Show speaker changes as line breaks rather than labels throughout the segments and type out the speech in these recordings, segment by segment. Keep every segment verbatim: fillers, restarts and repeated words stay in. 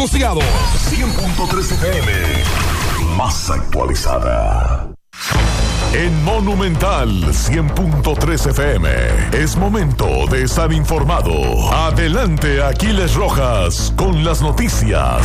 cien punto tres F M, más actualizada. En Monumental cien punto tres F M es momento de estar informado. Adelante, Aquiles Rojas, con las noticias.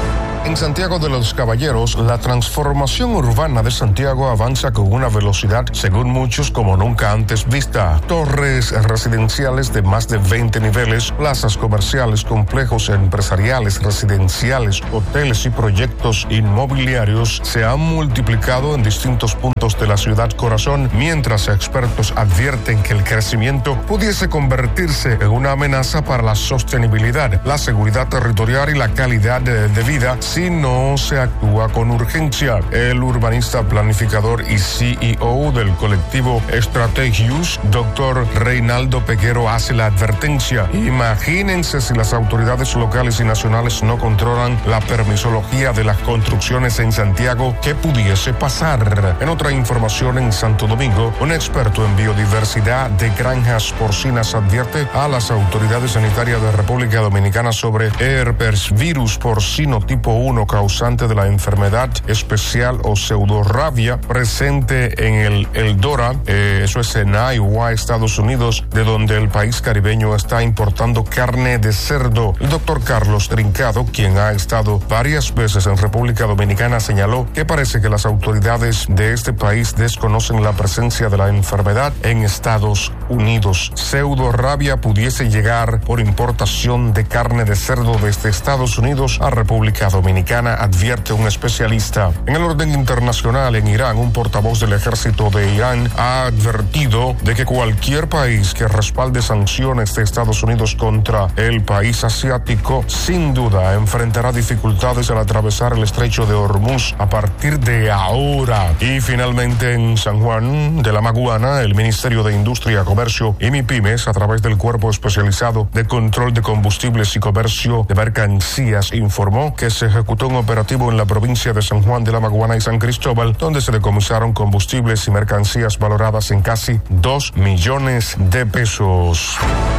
En Santiago de los Caballeros, la transformación urbana de Santiago avanza con una velocidad, según muchos, como nunca antes vista. Torres residenciales de más de veinte niveles, plazas comerciales, complejos empresariales, residenciales, hoteles y proyectos inmobiliarios se han multiplicado en distintos puntos de la ciudad corazón, mientras expertos advierten que el crecimiento pudiese convertirse en una amenaza para la sostenibilidad, la seguridad territorial y la calidad de, de vida si no se actúa con urgencia. El urbanista, planificador y C E O del colectivo Strategius, doctor Reinaldo Peguero, hace la advertencia: imagínense si las autoridades locales y nacionales no controlan la permisología de las construcciones en Santiago, ¿qué pudiese pasar? En otra información, en Santo Domingo, un experto en biodiversidad de granjas porcinas advierte a las autoridades sanitarias de República Dominicana sobre herpesvirus porcino tipo uno, causante de la enfermedad especial o pseudorrabia presente en el Eldora, eh, eso es en Iowa, Estados Unidos, de donde el país caribeño está importando carne de cerdo. El doctor Carlos Trincado, quien ha estado varias veces en República Dominicana, señaló que parece que las autoridades de este país desconocen la presencia de la enfermedad en Estados Unidos. Pseudorrabia pudiese llegar por importación de carne de cerdo desde Estados Unidos a República Dominicana, advierte un especialista. En el orden internacional, en Irán, un portavoz del ejército de Irán ha advertido de que cualquier país que respalde sanciones de Estados Unidos contra el país asiático, sin duda enfrentará dificultades al atravesar el estrecho de Hormuz a partir de ahora. Y finalmente, en San Juan de la Maguana, el Ministerio de Industria, Comercio y MIPYMES, a través del Cuerpo Especializado de Control de Combustibles y Comercio de Mercancías, informó que se ejecutó un operativo en la provincia de San Juan de la Maguana y San Cristóbal, donde se decomisaron combustibles y mercancías valoradas en casi dos millones de pesos.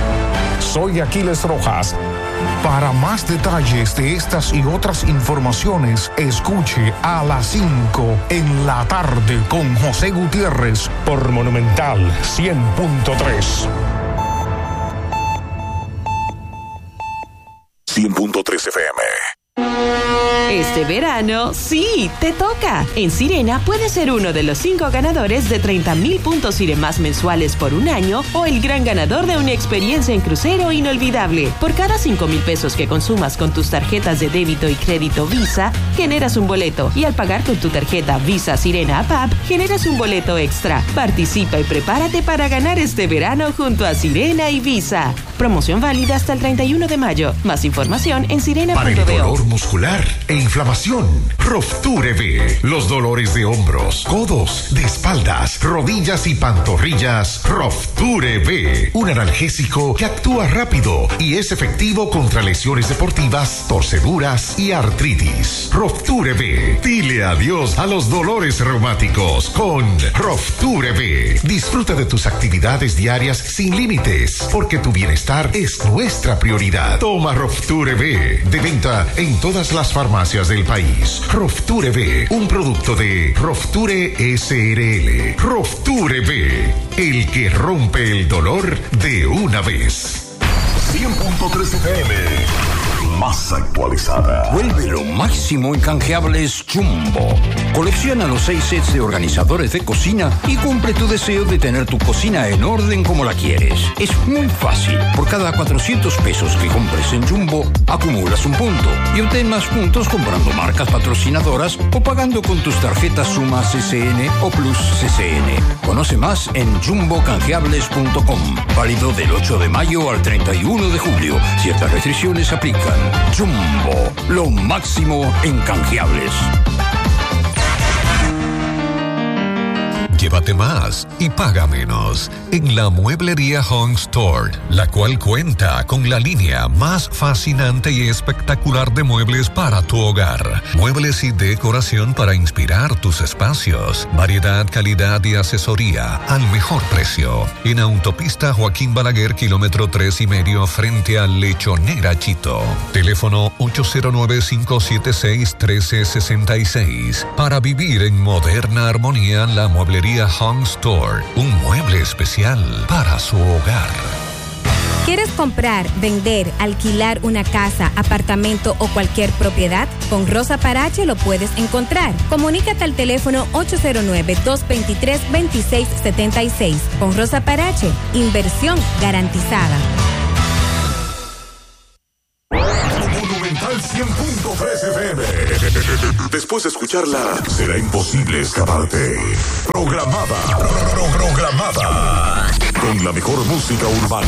Soy Aquiles Rojas. Para más detalles de estas y otras informaciones, escuche a las cinco en la tarde con José Gutiérrez por Monumental cien punto tres.
cien punto tres F M.
Este verano, sí, te toca. En Sirena puedes ser uno de los cinco ganadores de treinta mil puntos Siremás mensuales por un año o el gran ganador de una experiencia en crucero inolvidable. Por cada cinco mil pesos que consumas con tus tarjetas de débito y crédito Visa, generas un boleto. Y al pagar con tu tarjeta Visa Sirena App, generas un boleto extra. Participa y prepárate para ganar este verano junto a Sirena y Visa. Promoción válida hasta el treinta y uno de mayo. Más información en sirena punto do.
Para el dolor muscular e inflamación, Rofture B. Los dolores de hombros, codos, de espaldas, rodillas y pantorrillas, Rofture B. Un analgésico que actúa rápido y es efectivo contra lesiones deportivas, torceduras y artritis. Rofture B. Dile adiós a los dolores reumáticos con Rofture B. Disfruta de tus actividades diarias sin límites, porque tu bienestar es nuestra prioridad. Toma Rofture B, de venta en todas las farmacias del país. Rofture B, un producto de Rofture S R L. Rofture B, el que rompe el dolor de una vez.
cien punto tres F M, más actualizada.
Vuelve lo máximo en canjeables Jumbo. Colecciona los seis sets de organizadores de cocina y cumple tu deseo de tener tu cocina en orden como la quieres. Es muy fácil. Por cada cuatrocientos pesos que compres en Jumbo, acumulas un punto y obtén más puntos comprando marcas patrocinadoras o pagando con tus tarjetas Suma C C N o Plus C C N. Conoce más en jumbo canjeables punto com. Válido del ocho de mayo al treinta y uno de julio. Ciertas restricciones aplican. Jumbo, lo máximo en canjeables.
llévate más y paga menos en la Mueblería Home Store, la cual cuenta con la línea más fascinante y espectacular de muebles para tu hogar. Muebles y decoración para inspirar tus espacios. Variedad, calidad y asesoría al mejor precio. En Autopista Joaquín Balaguer, kilómetro tres y medio, frente a Lechonera Chito. Teléfono ocho cero nueve, cinco siete seis, uno tres seis seis. Para vivir en moderna armonía, la Mueblería Home Store. Un mueble especial para su hogar.
¿Quieres comprar, vender, alquilar una casa, apartamento o cualquier propiedad? Con Rosa Parache lo puedes encontrar. Comunícate al teléfono ocho cero nueve, dos dos tres, dos seis siete seis. Con Rosa Parache, inversión garantizada.
Monumental cien punto tres F M. Después de escucharla, será imposible escaparte. Programada, pro- pro- programada. Con la mejor música urbana.